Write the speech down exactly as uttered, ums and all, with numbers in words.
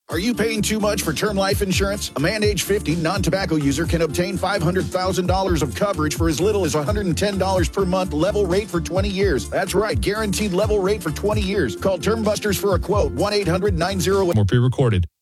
Are you paying too much for term life insurance? A man age fifty, non-tobacco user can obtain five hundred thousand dollars of coverage for as little as one hundred ten dollars per month, level rate for twenty years. That's right, guaranteed level rate for twenty years. Call Term Busters for a quote, one eight hundred nine oh eight. More pre-recorded.